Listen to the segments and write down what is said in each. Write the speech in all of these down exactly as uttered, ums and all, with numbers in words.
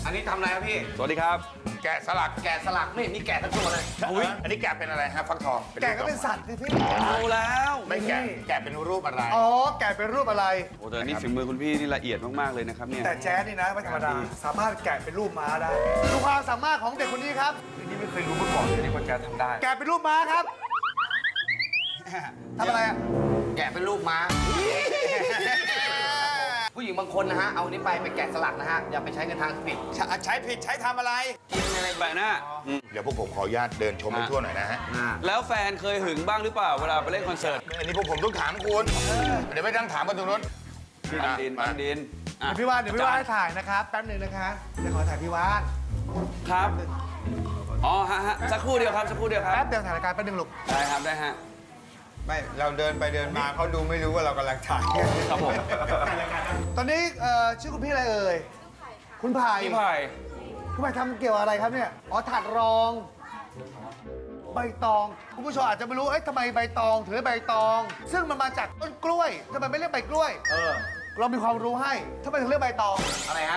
อันนี้ทำอะไรครับพี่สวัสดีครับแกะสลักแกะสลักไม่มีแกะทั้งตัวเลยอุ้ยอันนี้แกะเป็นอะไรฮะฟักทองแกะก็เป็นสัตว์สิพี่เอาแล้วไม่แกะแกะเป็นรูปอะไรอ๋อแกะเป็นรูปอะไรโอ้แต่นี่ฝีมือคุณพี่นี่ละเอียดมากๆเลยนะครับเนี่ยแต่แจ๊สนี่นะไม่ธรรมดาสามารถแกะเป็นรูปม้าได้ดูความสามารถของเด็กคนนี้ครับนี่ไม่เคยรู้มาก่อนเลยนี่ว่าแกทำได้แกะเป็นรูปม้าครับทำอะไรอ่ะแกะเป็นรูปม้าผู้หญิงบางคนนะฮะเอานี้ไปไปแกะสลักนะฮะอย่าไปใช้ในทางผิดใช้ผิดใช้ทำอะไรกินอะไรแปะหน้าเดี๋ยวพวกผมขออนุญาตเดินชมไปทั่วหน่อยนะฮะแล้วแฟนเคยหึงบ้างหรือเปล่าเวลาไปเล่นคอนเสิร์ตอันนี้พวกผมต้องถามคุณเดี๋ยวไปนั่งถามกันตรงนู้นปันดินปันดินเดี๋ยวพี่วานเดี๋ยวพี่วานให้ถ่ายนะครับแป๊บหนึ่งนะคะจะขอถ่ายพี่วานครับอ๋อฮะฮะสักครู่เดียวครับสักครู่เดียวครับแป๊บเดียวถ่ายรายการแป๊บหนึ่งลูกได้ครับได้ฮะไม่เราเดินไปเดินมาเขาดูไม่รู้ว่าเรากำลังถ่ายครับผมตอนนี้ชื่อคุณพี่อะไรเอ่ยคุณไผ่พี่ไผ่คุณไผ่ทำเกี่ยวอะไรครับเนี่ยอ๋อถัดรองใบตองคุณผู้ชมอาจจะไม่รู้เอ๊ะทำไมใบตองถือใบตองซึ่งมันมาจากต้นกล้วยทำไมไม่เรียกใบกล้วยเออเรามีความรู้ให้ทำไมถึงเรียกใบตองอะไรฮะ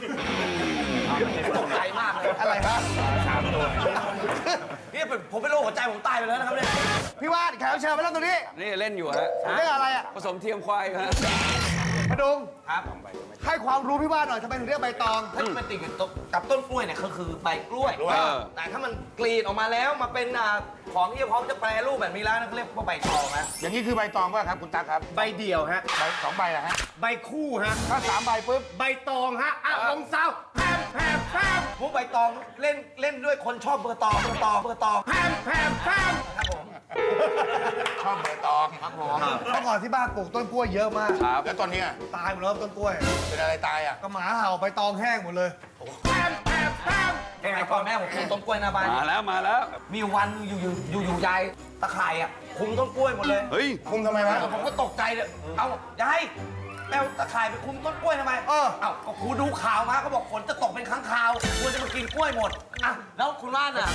ตกใจมากเลยอะไรฮะสามตัวนี่ผมเป็นโรคหัวใจผมตายไปแล้วนะครับเนี่ยพี่วาดแขกรับเชิญมาแล้วตรงนี้นี่เล่นอยู่ฮะเล่นอะไรอ่ะผสมเทียมควายฮะพดุงครับให้ความรู้พี่วาดหน่อยทำไมถึงเรียกใบตองถ้ามันติดกับต้นกล้วยเนี่ยก็คือใบกล้วยแต่ถ้ามันกรีดออกมาแล้วมาเป็นของที่พร้อมจะแปรรูปแบบนี้แล้วนั่นเรียกว่าใบตองนะอย่างนี้คือใบตองป่ะครับคุณตั๊กครับใบเดี่ยวฮะใบสองใบอะฮะใบคู่ฮะถ้าสามใบปุ๊บใบตองฮะอ่ะลงเสาแพมแพมแพมพวกใบตองเล่นเล่นด้วยคนชอบเบอร์ตองเบอร์ตองเบอร์ตองแพมแพมแพมครับผมชอบเบอร์ตองครับผมเมื่อก่อนที่บ้านปลูกต้นกล้วยเยอะมากครับแล้วตอนนี้ตายหมดแล้วต้นกล้วยเป็นอะไรตายอ่ะก็หมาเห่าใบตองแห้งหมดเลยแพมแพมแพมเมื่อก่อนแม่ผมปลูกต้นกล้วยหน้าบ้านมาแล้วมาแล้วมีวันอยู่อยู่อยู่อยู่ยายตะไคร่อ่ะคุมต้นกล้วยหมดเลยเฮ้ยคุมทำไมวะผมก็ตกใจเลยเอ้ายายแมวตะไคร่ไปคุมต้นกล้วยทำไมเออเอ้าก็ครูดูข่าวมาเขาบอกฝนจะตกเป็นครั้งคราวควรจะมากินกล้วยหมดอ่ะแล้วคุณว่าน่ะ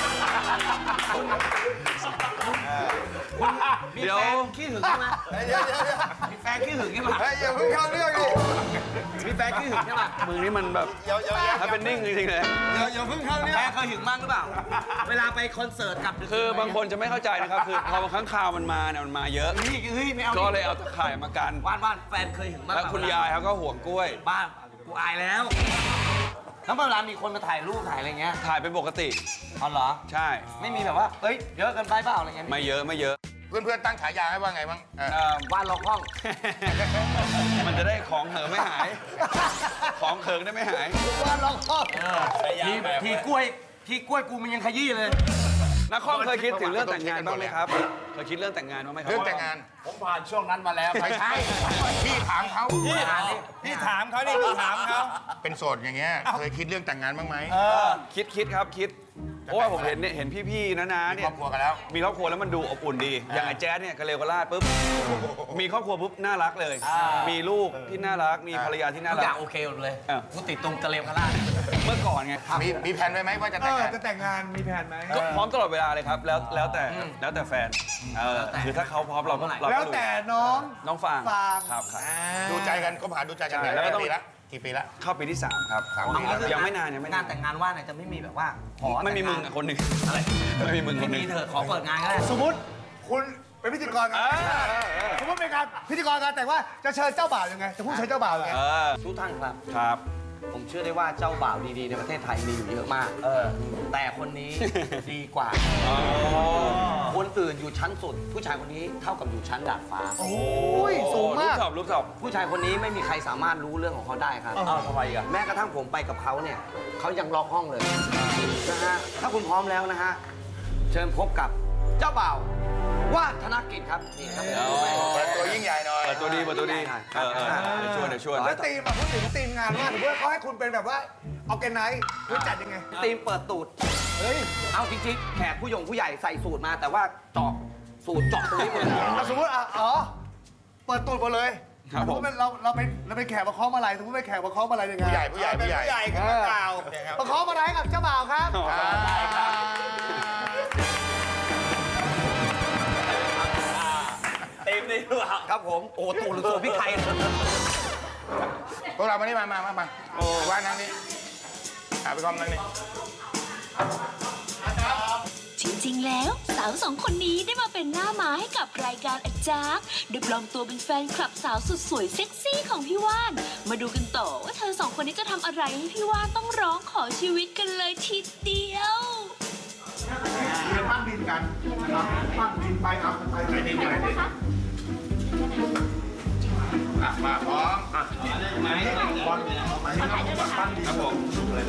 มีแฟนขี้หึงใช่ไหมเดี๋ยวเดี๋ยวมีแฟนขี้หึงใช่ไหมอย่าเพิ่งเข้าเรื่องดิมีแฟนขี้หึงใช่ไหมมึงนี่มันแบบถ้าเป็นนิ่งจริงๆเลยอย่าอย่าเพิ่งเข้าเรื่องแฟนเคยหึงบ้างหรือเปล่าเวลาไปคอนเสิร์ตกับคือบางคนจะไม่เข้าใจนะครับคือพอบางครั้งข่าวมันมาเนี่ยมันมาเยอะก็เลยเอาตะข่ายมากันบ้านบ้านแฟนเคยหึงบ้างแล้วคุณยายเขาก็ห่วงกล้วยบ้านกูอายแล้วแล้วเวลามีคนมาถ่ายรูปถ่ายอะไรเงี้ยถ่ายเป็นปกติอ๋อเหรอใช่ไม่มีแบบว่าเฮ้ยเยอะกันไปเปล่าอะไรเงี้ยไม่เยอะไม่เยอะเพื่อนๆตั้งฉายาให้ว่าไงบ้างบ้านล็อกห้องมันจะได้ของเหิมไม่หายของเหิงได้ไม่หายบ้านล็อกห้องทีกล้วยทีกล้วยกูมันยังขยี้เลยนักข้อมเคยคิดถึงเรื่องแต่งงานบ้างไหมครับเคยคิดเรื่องแต่งงานบ้างไหมครับเรื่องแต่งงานผมผ่านช่วงนั้นมาแล้วไม่ใช่พี่ถามเขาพี่ถามพี่ถามเขาดิพี่ถามเขาเป็นโสดอย่างเงี้ยเคยคิดเรื่องแต่งงานบ้างไหมคิดคิดครับคิดเพราะว่าผมเห็นเนี่ยเห็นพี่ๆนะๆเนี่ยมีครอบครัวกันแล้วมีครอบครัวแล้วมันดูอบอุ่นดีอย่างไอ้แจ๊ดเนี่ยกระเลวกระลาดปุ๊บมีครอบครัวปุ๊บน่ารักเลยมีลูกที่น่ารักมีภรรยาที่น่ารักทุกอย่างโอเคหมดเลยกูติดตรงกระเลวกระลาดเมื่อก่อนไงมีมีแผนไว้ไหมว่าจะแต่งงานจะแต่งงานมีแผนไหมพร้อมตลอดเวลาเลยครับแล้วแล้วแต่แล้วแต่แฟนคือถ้าเขาพร้อมเราก็แล้วแต่น้องน้องฟางครับครับดูใจกันก็ผ่านดูใจกันแล้วก็ปีละกี่ปีละเข้าปีที่สามครับยังไม่นานยังไม่นานแต่งงานว่าเนี่ยจะไม่มีแบบว่าขอไม่มีมึงคนหนึ่งอะไรไม่มีมึงคนหนึ่งเถอะขอเปิดงานก็ได้สมมติคุณเป็นพิธีกรกันสมมติเป็นการพิธีกรกันแต่ว่าจะเชิญเจ้าบ่าวยังไงจะพูดเชิญเจ้าบ่าวยังไงทุกท่านครับครับผมเชื่อได้ว่าเจ้าบ่าวดีๆในประเทศไทยมีอยู่เยอะมากเออแต่คนนี้ดีกว่าคนอื่นอยู่ชั้นสุดผู้ชายคนนี้เท่ากับอยู่ชั้นดาดฟ้าโอ้ยสูงมากรูปสอบรูปสอบผู้ชายคนนี้ไม่มีใครสามารถรู้เรื่องของเขาได้ครับอ้าวทำไมอ่ะแม้กระทั่งผมไปกับเขาเนี่ยเขายังล็อกห้องเลยนะฮะถ้าคุณพร้อมแล้วนะฮะเชิญพบกับเจ้าบ่าววาธนกิจครับนี่ครับเปิดตัวยิ่งใหญ่หน่อยเปิดตัวดีเปิดตัวดีเออเดี๋ยวชวนเดี๋ยวชวนแล้วตีมแบบพูดถึงตีมงานว่าถือว่าเขาให้คุณเป็นแบบว่าออร์แกไนซ์รู้จัดยังไงตีมเปิดตูดเฮ้ยเอาจริงๆแขกผู้ยงผู้ใหญ่ใส่สูตรมาแต่ว่าเจาะสูตรเจาะตรงนี้หมดสมมติอ๋อเปิดตูดหมดเลยครับผมเราเราเป็นเราเป็นแขกมาเคาะมาลัยสมมติเป็นแขกมาเคาะมาลัยยังไงผู้ใหญ่ผู้ใหญ่ผู้ใหญ่ผู้ใหญ่กันเปล่ามาเคาะมาลัยกับเจ้าบ่าวครับได้ครับเต็มเลยด้วยครับผมโอ้ตูดหรือตัวพี่ไทยพวกเรามานี่มามามามาโอ้ว่านั่งนี่หาไปกล้องนั่งนี่จริงๆ แล้วสาวสองคนนี้ได้มาเป็นหน้าม้าให้กับรายการอาจารย์โดยปลอมตัวเป็นแฟนคลับสาวสุดสวยเซ็กซี่ของพี่ว่าน มาดูกันต่อว่าเธอสองคนนี้จะทำอะไรให้พี่ว่านต้องร้องขอชีวิตกันเลยทีเดียวเรียนปั้นดินกันนะครับปั้นดินไปเอาไปไปดินยังไงดิอ่ะมาพร้อมอ่ะไหมบอลไปปั้นดินครับผมเลยไป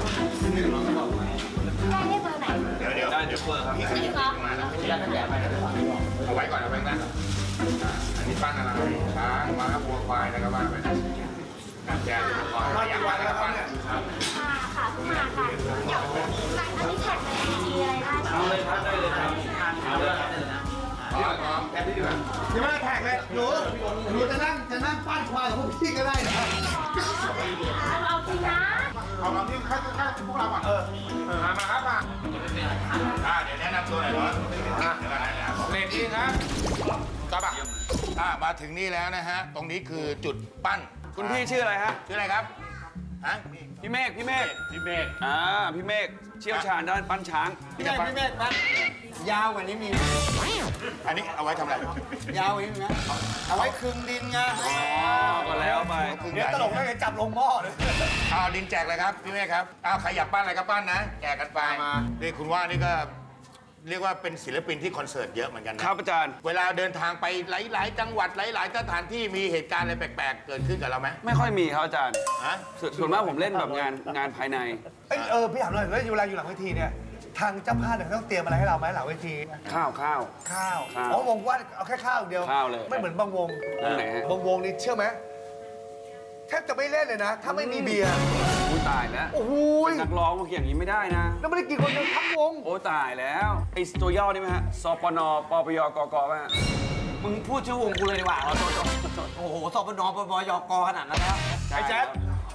ได้ได้เบอร์ไหนเดี๋ยวเดี๋ยวได้เดี๋ยวเปิดครับพี่คะมานะแล้วก็แจกไปเลยเอาไว้ก่อนเอาไว้นะอ่ะอันนี้ปั้นอะไรช้างม้าวัวควายแล้วก็ว่าไปนะแจกก่อนปั้นอยากกี่วัปั้นนแล้แล้ว วครับปั้นเนี่ยค่ะค่ะเพิ่งมาค่ะเดี๋ยวอันนี้แท็กในไอจีอะไรได้เอาเลยครับได้เลยครับเอาเลยครับพร้อมพร้อมแค่นี้ดีกว่ายังไม่ได้แท็กเลยหนูหนูจะนั่งจะนั่งปั้นควายกับพวกพี่ก็ได้นะเอาจริงนะเอาเราที่ค่าค่าพวกเราก่อนเออเออมามาครับมาอ่าเดี๋ยวแนะนำตัวหน่อยก่อนอ่ะเดี๋ยวก่อนนะเลดี้ครับก็ปะอ่ามาถึงนี่แล้วนะฮะ ตรงนี้คือจุดปั้นคุณพี่ชื่ออะไรฮะชื่ออะไรครับฮะพี่เมฆพี่เมฆพี่เมฆอ่าพี่เมฆเชี่ยวชาญด้านปั้นช้างพี่เมฆพี่เมฆปั้นยาวกว่านี้มีอันนี้เอาไว้ทำอะไรยาวอีกนะเอาไว้คึงดินไงอ๋อก็แล้วไปคึงเดี๋ยวตลกได้ไงจับลงหม้อเลยเอาดินแจกเลยครับพี่เมฆครับเอาใครอยากปั้นอะไรก็ปั้นนะแจกกันไปนี่คุณว่านี่ก็เรียกว่าเป็นศิลปินที่คอนเสิร์ตเยอะเหมือนกันนะครับอาจารย์เวลาเดินทางไปหลาย ๆ จังหวัดหลาย ๆ สถานที่มีเหตุการณ์อะไรแปลก ๆ เกิดขึ้นกับเราไหมไม่ค่อยมีครับอาจารย์ฮะส่วนส่วนมากผมเล่นแบบงานงานภายในเอ้ยเออพี่ถามหน่อยว่าเวลาอยู่หลังเวทีเนี่ยทางเจ้าภาพเนี่ยต้องเตรียมอะไรให้เราไหมหลังเวทีข้าวข้าวข้าวข้าวอ๋อวงว่าเอาแค่ข้าวอย่างเดียวข้าวเลยไม่เหมือนบางวงวงไหนฮะบางวงนี่เชื่อไหมแทบจะไม่เล่นเลยนะ ถ้าไม่มีเบียร์อู้ตายแล้วโอ้โหยเป็นนักร้องมาอย่างนี้ไม่ได้นะแล้วไม่ได้กินคนเดียวทั้งวงโอ้ตายแล้วไอ้ตัวย่อนี่ไหมฮะสปนปปยกกป่ะฮะมึงพูดชื่อวงกูเลยดีกว่าโอ้โหสอบปนปปยกขนาดนั้นแล้วไอ้แจ๊ด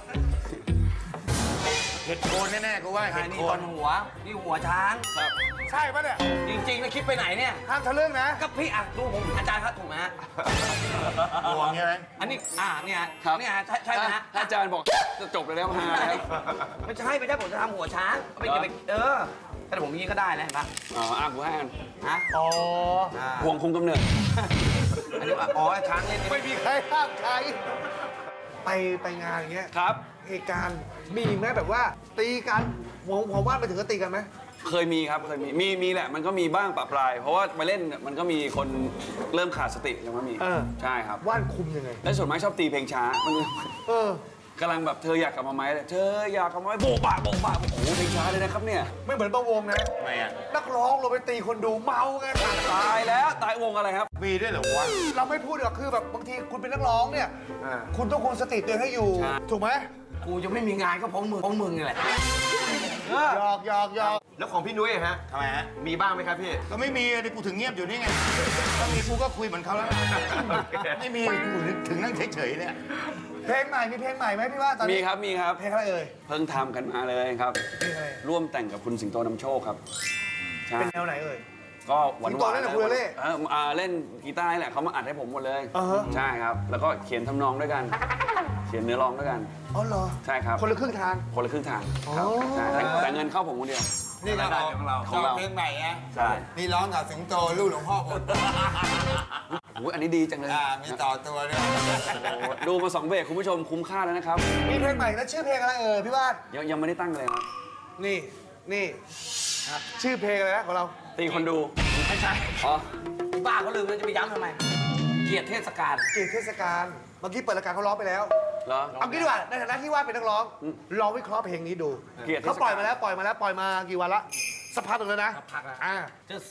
เห็ดโคนแน่ ๆ กูว่าไอ้เห็ดนี่โคตอน นหัว นี่หัวช้างครับใช่ปะเนี่ยจริงๆแล้วคิดไปไหนเนี่ยห้ามทะลึ่งนะก็พี่อ่ะดูผมอาจารย์ครับถูกไหมฮะงวงใช่ไหมอันนี้อ่าเนี่ยครับเนี่ยใช่ใช่ไหมฮะถ้าอาจารย์บอกจะจบเลยแล้วฮาแล้วไม่ใช่ไม่ใช่ผมจะทำหัวช้างไม่จะไปเออแต่ผมนี้ก็ได้นะเห็นปะอ๋ออ่ะกูให้อันฮะอ๋ออ่าห่วงคุมกำเนิดอันนี้ว่าอ๋อไอ้ช้างเล่นไม่มีใครห้ามใครไปไปงานอย่างเงี้ยครับเหตุการณ์มีไหมแบบว่า ตีกันวงผมว่าไปถึงก็ตีกันไหมเคยมีครับเคยมีมีมีแหละมันก็มีบ้างปะปลาย เพราะว่ามาเล่นมันก็มีคนเริ่มขาดสติแล้วก็มีเออใช่ครับว่านคุมยังไงและส่วนมากชอบตีเพลงช้ามันเออกำลังแบบเธออยากกลับมาไหมเลยเธออยากกลับมาไหมโบกบากโบกบากโอ้โหเพลงช้าเลยนะครับเนี่ยไม่เหมือนบางวงนะทำไมอ่ะนักร้องเราไปตีคนดูเมาไงตายแล้วตายวงอะไรครับมีด้วยเหรอวะเราไม่พูดหรอกคือแบบบางทีคุณเป็นนักร้องเนี่ย คุณต้องคงสติตัวเองให้อยู่ใช่ถูกไหมกูจะไม่มีงานก็เพราะมึงเพราะมึงนี่แหละหยอกหยอกหยอกแล้วของพี่นุ้ยฮะทำไมฮะมีบ้างไหมครับพี่ก็ไม่มีเลยกูถึงเงียบอยู่นี่ไงถ้ามีกูก็คุยเหมือนเขาแล้ว ไม่มีกูถึงนั่งเฉยๆเนี่ยเพลงใหม่มีเพลงใหม่ไหมพี่ว่าตอนมีนี้ครับมีครับเพลงอะไรเอ่ยเพิ่งทำกันมาเลยครับเพลงอะไรร่วมแต่งกับคุณสิงโตนำโชคครับใช่เป็นแนวไหนเอ่ยก็หวานสิงหโตวานเล่นกับคุณเล่เอออ่าเล่นกีตาร์นี่แหละเขามาอัดให้ผมหมดเลยอ่าฮะใช่ครับ แล้วก็เขียนทำนองด้วยกัน เขียนเนื้อร้องด้วยกันอ๋อเหรอใช่ครับคนละครึ่งทางคนละครึ่งทางอ๋อครับใช่แต่แต่เงินเข้าผมคนเดียวนี่เราของเราของเราเพลงใหม่ไงใช่มีร้องกับสิงโตลูกหลวงพ่อผมอุ๊ยอันนี้ดีจังเลยอ่ามีต่อตัวด้วยโอ้ดูมาสองเบรกคุณผู้ชมคุ้มค่าแล้วนะครับมีเพลงใหม่แล้วชื่อเพลงอะไรเอ่ยพี่ว่ายังยังไม่ได้ตั้งเลยครับนี่นี่ชื่อเพลงอะไรนะของเราตีคนดูไม่ใช่อ๋อบ้าเขาลืมแล้วจะไปย้ำทำไม เกียรติเทศกาลเกียรติเทศกาลเมื่อกี้เปิดรายการเขาร้องไปแล้วเหรอเอางี้ดีกว่าในฐานะที่ว่าเป็นนักร้องลองวิเคราะห์เพลงนี้ดูเกียรติเทศกาลเขาปล่อยมาแล้วปล่อยมาแล้วปล่อยมากี่วันละสักพักหนึ่งแล้วนะสักพักแล้วอ่าจะ